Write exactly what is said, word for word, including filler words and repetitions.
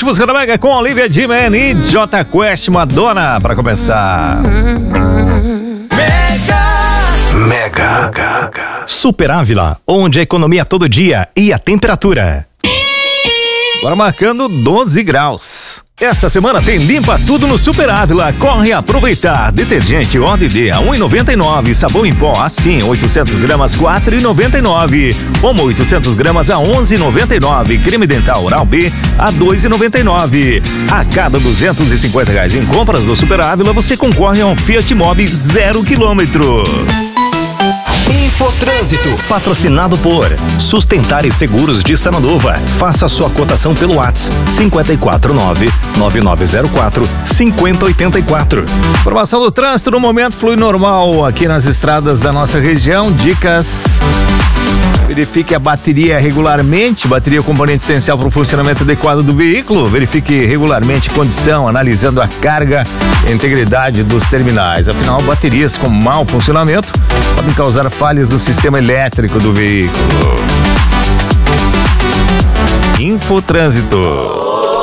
Forte música da Mega com Olivia Deeman e Jota Quest, Madonna, pra começar. Mega. Mega. Super Ávila, onde a economia todo dia e a temperatura. Agora marcando doze graus. Esta semana tem Limpa Tudo no Super Ávila. Corre aproveitar. Detergente Ordem D a um real e noventa e nove centavos. Sabão em pó assim, oitocentos gramas, quatro reais e noventa e nove centavos. Omo oitocentos gramas a onze reais e noventa e nove centavos. Creme dental Oral B a dois reais e noventa e nove centavos. A cada duzentos e cinquenta reais em compras do Super Ávila, você concorre a um Fiat Mobi zero quilômetro. Infotrânsito, patrocinado por Sustentar e Seguros de Sananduva. Faça sua cotação pelo WhatsApp cinco quatro nove, nove nove zero quatro, cinco zero oito quatro. Informação do trânsito no momento flui normal aqui nas estradas da nossa região. Dicas: verifique a bateria regularmente. Bateria é o componente essencial para o funcionamento adequado do veículo. Verifique regularmente condição, analisando a carga e a integridade dos terminais. Afinal, baterias com mau funcionamento podem causar falhas no sistema elétrico do veículo. Infotrânsito.